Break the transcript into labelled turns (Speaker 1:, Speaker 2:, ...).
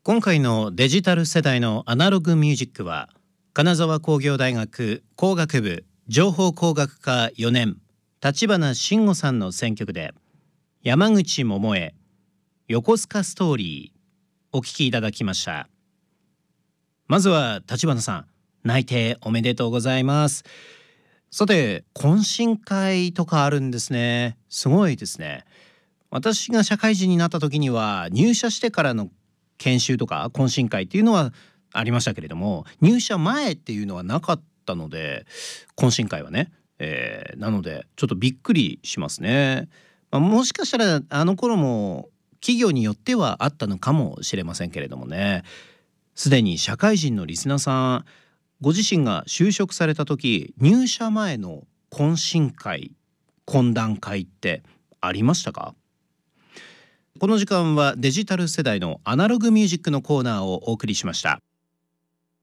Speaker 1: 今回のデジタル世代のアナログミュージックは、金沢工業大学工学部情報工学科4年立花慎吾さんの選曲で、山口百恵横須賀ストーリーお聴きいただきました。まずは立花さん、内定おめでとうございます。さて、懇親会とかあるんですね。すごいですね。私が社会人になった時には、入社してからの研修とか懇親会っていうのはありましたけれども、入社前っていうのはなかったので、懇親会はね、なのでちょっとびっくりしますね。もしかしたらあの頃も企業によってはあったのかもしれませんけれどもね。すでに社会人のリスナーさん、ご自身が就職された時、入社前の懇親会、懇談会ってありましたか？この時間はデジタル世代のアナログミュージックのコーナーをお送りしました。